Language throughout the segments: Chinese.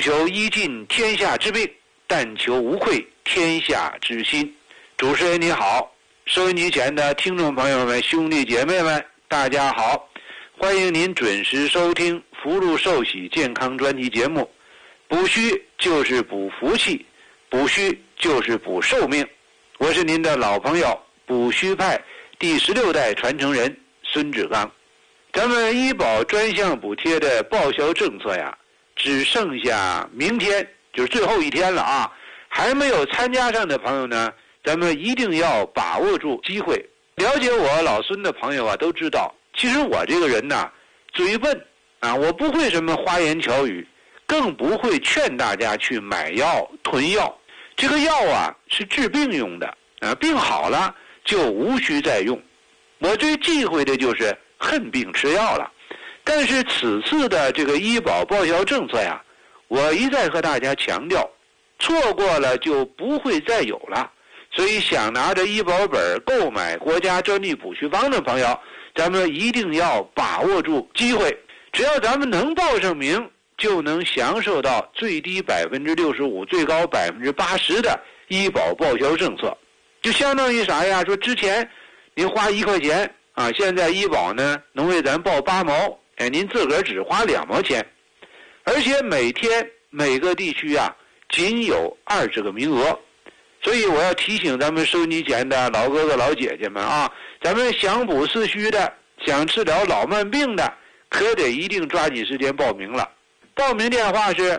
求医尽天下之病，但求无愧天下之心。主持人你好，收音机前的听众朋友们、兄弟姐妹们，大家好，欢迎您准时收听福禄寿喜健康专题节目。补虚就是补福气，补虚就是补寿命。我是您的老朋友补虚派第16代传承人孙志刚。咱们医保专项补贴的报销政策呀，只剩下明天，就是最后一天了啊！还没有参加上的朋友呢，咱们一定要把握住机会。了解我老孙的朋友啊，都知道，其实我这个人呢，嘴笨啊，我不会什么花言巧语，更不会劝大家去买药囤药。这个药啊，是治病用的啊，病好了就无需再用。我最忌讳的就是恨病吃药了。但是此次的这个医保报销政策呀，我一再和大家强调，错过了就不会再有了。所以想拿着医保本购买国家专利补虚方的朋友，咱们一定要把握住机会。只要咱们能报上名，就能享受到最低65%、最高80%的医保报销政策。就相当于啥呀？说之前您花1块钱啊，现在医保呢能为咱报8毛。您自个儿只花2毛钱，而且每天每个地区啊仅有20个名额，所以我要提醒咱们收音机前的老哥哥老姐姐们啊，咱们想补四虚的，想治疗老慢病的，可得一定抓紧时间报名了。报名电话是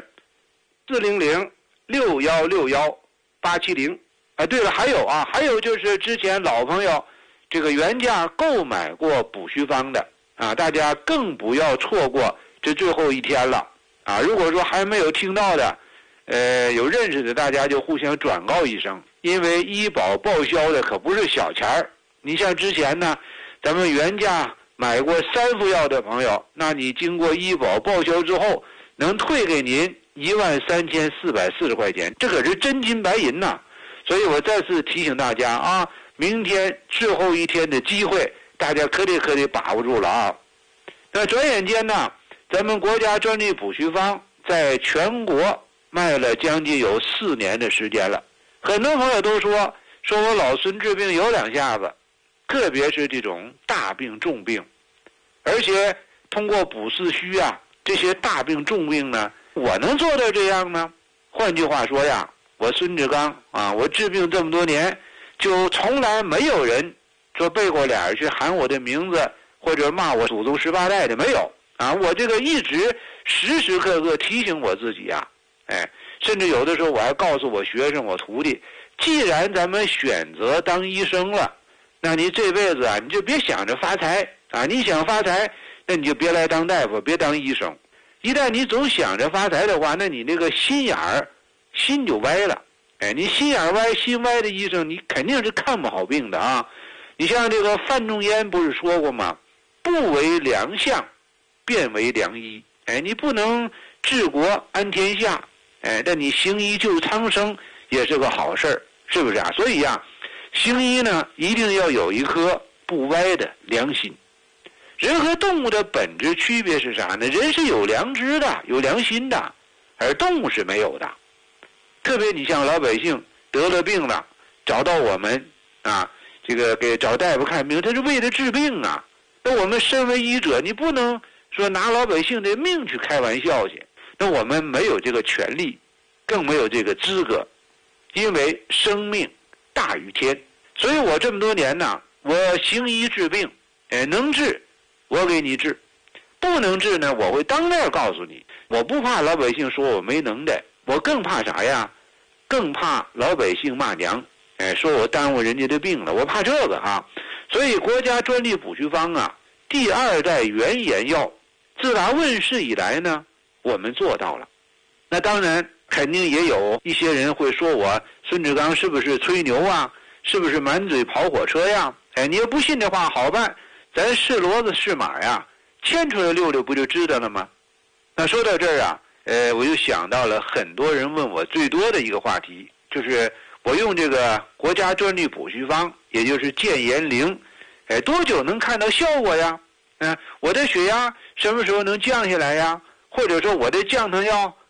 400-6161-870啊。对了，还有就是之前老朋友这个原价购买过补虚方的啊，大家更不要错过这最后一天了啊！如果说还没有听到的，有认识的，大家就互相转告一声，因为医保报销的可不是小钱儿。你像之前呢，咱们原价买过3副药的朋友，那你经过医保报销之后，能退给您13440块钱，这可是真金白银呐！所以我再次提醒大家啊，明天最后一天的机会，大家可得把握住了啊！那转眼间呢，咱们国家专利补虚方在全国卖了将近有4年的时间了。很多朋友都说我老孙治病有2下子，特别是这种大病重病，而且通过补四虚啊，这些大病重病呢，我能做到这样吗？换句话说呀，我孙志刚啊，我治病这么多年，就从来没有人说背过脸去喊我的名字，或者骂我祖宗18代的，没有啊！我这个一直时时刻刻提醒我自己啊，甚至有的时候我还告诉我学生、我徒弟，既然咱们选择当医生了，那你这辈子啊，你就别想着发财啊！你想发财，那你就别来当大夫，别当医生。一旦你总想着发财的话，那你那个心眼儿，心就歪了。你心眼歪、心歪的医生，你肯定是看不好病的啊！你像这个范仲淹不是说过吗？不为良相，便为良医。你不能治国安天下，但你行医救苍生也是个好事儿，是不是啊？所以啊，行医呢一定要有一颗不歪的良心。人和动物的本质区别是啥呢？人是有良知的，有良心的，而动物是没有的。特别你像老百姓得了病了，找到我们啊，这个给找大夫看病，他是为了治病啊。那我们身为医者，你不能说拿老百姓的命去开玩笑去，那我们没有这个权利，更没有这个资格，因为生命大于天。所以我这么多年呢，我行医治病，能治我给你治，不能治呢，我会当面告诉你。我不怕老百姓说我没能耐，我更怕啥呀？更怕老百姓骂娘，说我耽误人家的病了，我怕这个啊。所以国家专利补虚方啊，第2代原研药，自打问世以来呢，我们做到了。那当然肯定也有一些人会说我孙志刚是不是吹牛啊，是不是满嘴跑火车呀？你要不信的话，好办，咱是骡子是马呀，牵出来溜溜不就知道了吗？那说到这儿啊，我就想到了很多人问我最多的一个话题，就是我用这个国家专利补虚方，也就是健颜灵，多久能看到效果呀？我的血压什么时候能降下来呀？或者说我的降糖药